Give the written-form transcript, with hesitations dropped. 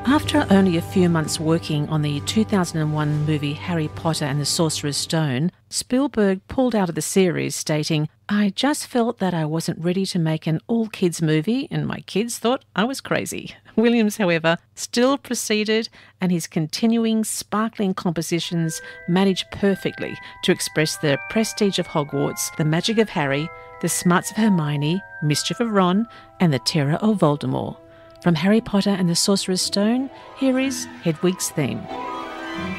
After only a few months working on the 2001 movie Harry Potter and the Sorcerer's Stone, Spielberg pulled out of the series stating, "I just felt that I wasn't ready to make an all-kids movie and my kids thought I was crazy." Williams, however, still proceeded, and his continuing sparkling compositions managed perfectly to express the prestige of Hogwarts, the magic of Harry, the smarts of Hermione, mischief of Ron, and the terror of Voldemort. From Harry Potter and the Sorcerer's Stone, here is Hedwig's theme.